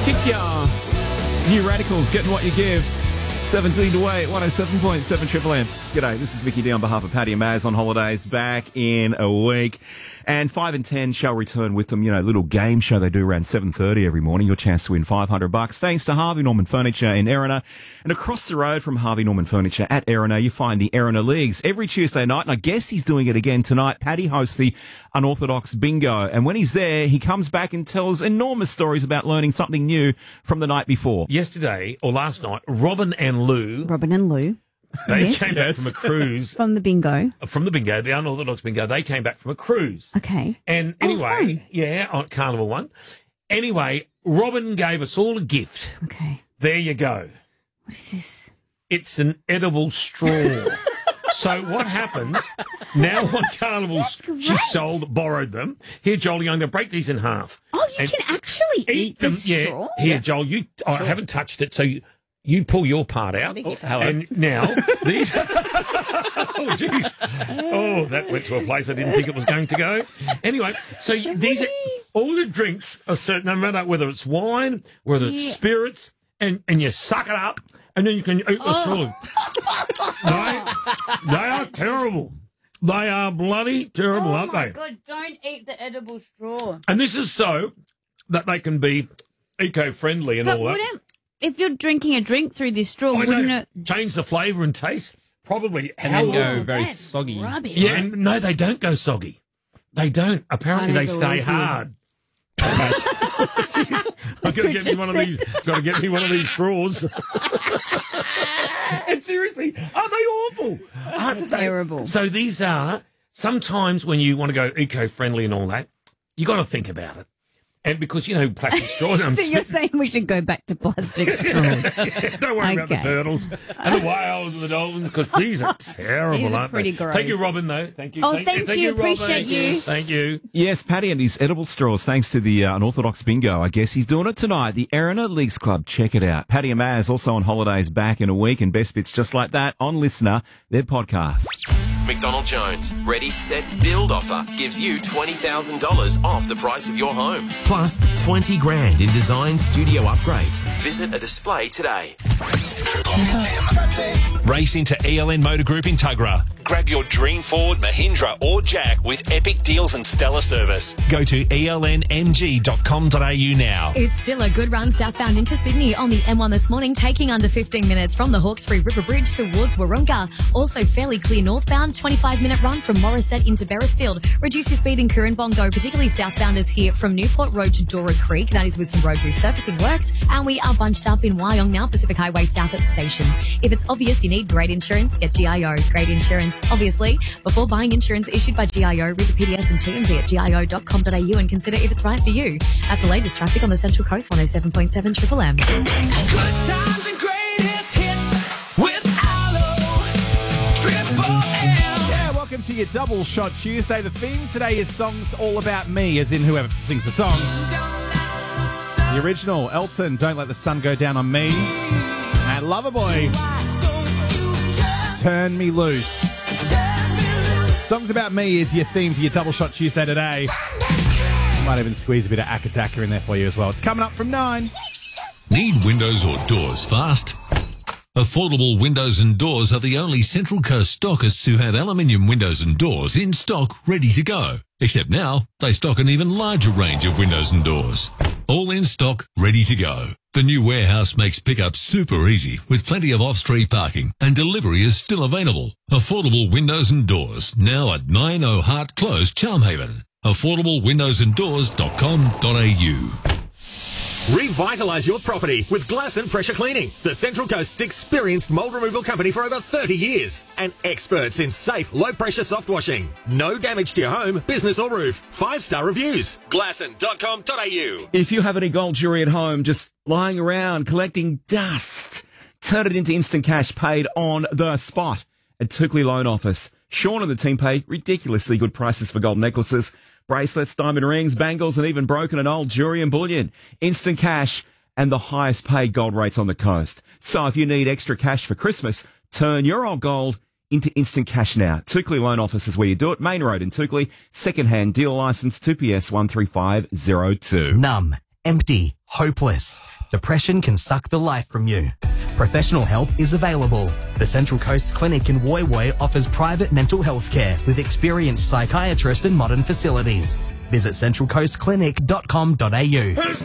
Kick ya. New Radicals, getting what you give. 17 to 8, 107.7 Triple M. G'day, this is Mickey D on behalf of Paddy and Maz on holidays, back in a week. And 5 and 10 shall return with them, little game show they do around 7:30 every morning. Your chance to win $500 thanks to Harvey Norman Furniture in Erina. And across the road from Harvey Norman Furniture at Erina, you find the Erina Leagues every Tuesday night. And I guess he's doing it again tonight. Paddy hosts the Unorthodox Bingo. And when he's there, he comes back and tells enormous stories about learning something new from the night before. Yesterday, or last night, Robin and Lou, they came back from a cruise. From the bingo. From the bingo, the Unorthodox Bingo. They came back from a cruise. Okay. And anyway, on Carnival one. Anyway, Robin gave us all a gift. Okay. There you go. What is this? It's an edible straw. So what happens now on Carnival? She borrowed them. Here, Joel, you're going to break these in half. Oh, you can actually eat the straw? Yeah. Here, Joel, I haven't touched it, so you pull your part out. And now these. Oh, jeez. Oh, that went to a place I didn't think it was going to go. Anyway, so these are all the drinks are certain, no matter whether it's wine, whether it's spirits, and you suck it up, and then you can eat the straw. They are terrible. They are bloody terrible, aren't they? Oh, my God, don't eat the edible straw. And this is so that they can be eco-friendly and all that. If you're drinking a drink through this straw, wouldn't it change the flavour and taste? Probably. And then go very soggy. Rubbish. Yeah, and no, they don't go soggy. They don't. Apparently they stay hard. Jeez, I've got to get me one of these. Got to get me one of these straws. And seriously, are they awful? Aren't they? Terrible. So these are, sometimes when you want to go eco-friendly and all that, you got to think about it. And because, plastic straws. So you're saying we should go back to plastic straws? Don't worry about the turtles and the whales and the dolphins, because these are terrible, aren't pretty they? gross. Thank you, Robin, though. Thank you. Oh, thank you. Appreciate you. Thank you. Yes, Paddy and his edible straws, thanks to the Unorthodox Bingo. I guess he's doing it tonight. The Erina Leagues Club. Check it out. Paddy and Maz also on holidays, back in a week, and best bits just like that on Listener, their podcast. McDonald Jones, ready, set, build offer gives you $20,000 off the price of your home. Plus $20,000 in design studio upgrades. Visit a display today. Race into ELN Motor Group in Tuggerah. Grab your dream Ford, Mahindra or Jack with epic deals and stellar service. Go to elnmg.com.au now. It's still a good run southbound into Sydney on the M1 this morning, taking under 15 minutes from the Hawkesbury River Bridge towards Wahroonga. Also fairly clear northbound, 25-minute run from Morisset into Beresfield. Reduce your speed in Coorambongo, particularly southbounders here from Newport Road to Dora Creek. That is with some road resurfacing works. And we are bunched up in Wyong now, Pacific Highway south at the station. If it's obvious you need great insurance, get GIO. Great insurance, obviously. Before buying insurance issued by GIO, read the PDS and TMD at gio.com.au and consider if it's right for you. That's the latest traffic on the Central Coast, 107.7 Triple M. Good times and greatest hits with Aloe, Triple M. Yeah, welcome to your Double Shot Tuesday. The theme today is songs all about me, as in whoever sings the song. The original, Elton, Don't Let the Sun Go Down on Me. And Loverboy, Turn Me Loose. Songs about me is your theme for your Double Shot Tuesday today. Might even squeeze a bit of Akadaka in there for you as well. It's coming up from 9. Need windows or doors fast? Affordable Windows and Doors are the only Central Coast stockists who have aluminium windows and doors in stock ready to go. Except now, they stock an even larger range of windows and doors. All in stock, ready to go. The new warehouse makes pickup super easy with plenty of off-street parking, and delivery is still available. Affordable Windows and Doors, now at 90 Hart Close, Charmhaven. AffordableWindowsandDoors.com.au. Revitalise your property with Glass and Pressure Cleaning, the Central Coast's experienced mould removal company for over 30 years and experts in safe, low-pressure soft washing. No damage to your home, business or roof. 5-star reviews. Glasson.com.au. If you have any gold jewellery at home just lying around collecting dust, turn it into instant cash paid on the spot at Tukley Loan Office. Sean and the team pay ridiculously good prices for gold necklaces, bracelets, diamond rings, bangles, and even broken and old jewellery and bullion. Instant cash and the highest paid gold rates on the coast. So if you need extra cash for Christmas, turn your old gold into instant cash now. Tukley Loan Office is where you do it. Main Road in Tukley. Second-hand deal licence 2PS 13502. Num. empty, hopeless. Depression can suck the life from you. Professional help is available. The Central Coast Clinic in Woy Woy offers private mental health care with experienced psychiatrists and modern facilities. Visit centralcoastclinic.com.au.